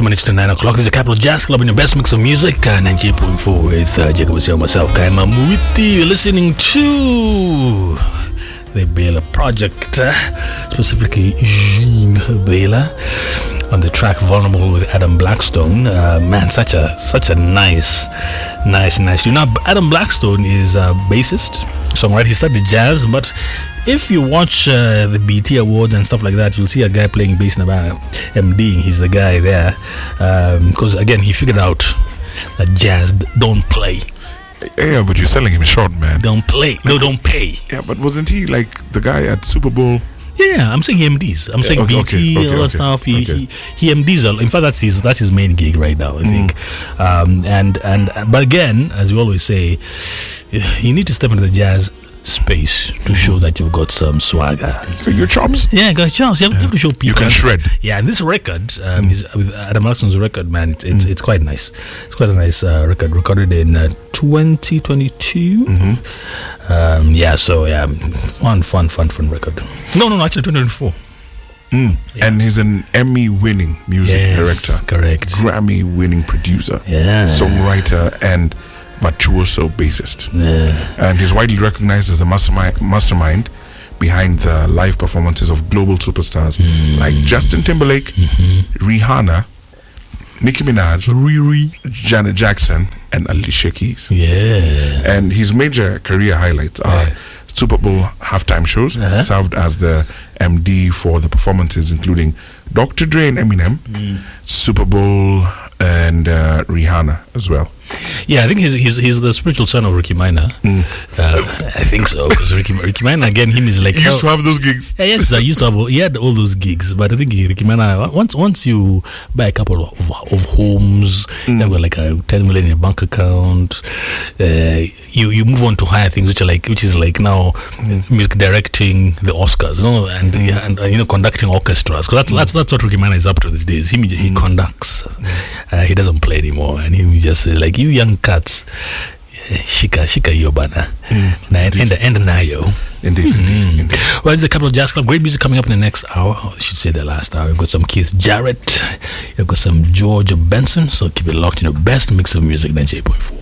minutes to 9 o'clock. This is the Capital Jazz Club in the best mix of music. 98.4 with Jacob Osio, myself, Kaima Muiti. You're listening to the Bela Project, specifically Jean Bela, on the track Vulnerable with Adam Blackstone. Man, such a nice. You know, Adam Blackstone is a bassist, songwriter. He studied jazz, but if you watch the BT Awards and stuff like that, you'll see a guy playing bass in the band, MDing. He's the guy there, because again, he figured out that jazz don't play. Yeah, but you're selling him short, man. Don't play. No, don't pay. Yeah, but wasn't he like the guy at Super Bowl? Yeah, I'm saying he MDs. I'm saying BT, all that stuff. He MDs. In fact, that's his main gig right now, I think. But again, as we always say, you need to step into the jazz space to show that you've got some swagger. Your chops. Yeah, got chops. You have to show people. You can shred. Yeah, and this record, with Adam Blackston's record, man, it's quite nice. It's quite a nice record, recorded in 2022. Fun record. No, actually 2024. Yeah. And he's an Emmy-winning music director. Correct. Grammy-winning producer. Yeah. Songwriter and virtuoso bassist. Yeah. And he's widely recognized as the mastermind behind the live performances of global superstars like Justin Timberlake, Rihanna, Nicki Minaj, Riri, Janet Jackson, and Alicia Keys. Yeah. And his major career highlights are Super Bowl halftime shows, served as the MD for the performances including Dr. Dre and Eminem, Super Bowl, and Rihanna as well. Yeah, I think he's the spiritual son of Ricky Minor. I think so, because Ricky Minor, again, him is like... He used to have those gigs. Yeah, yes, he had all those gigs, but I think Ricky Minor, once you buy a couple of homes, you've got like a 10 million in your bank account, you move on to higher things, which is like now music directing the Oscars, and conducting orchestras, because that's what Ricky Minor is up to these days. He conducts. He doesn't play anymore, and he just like, you young cats, shika yo bana, and nayo. Indeed. Well, it's a Capital Jazz Club. Great music coming up in the next hour. I should say the last hour. We've got some Keith Jarrett. You've got some George Benson. So keep it locked in the best mix of music, 98.4.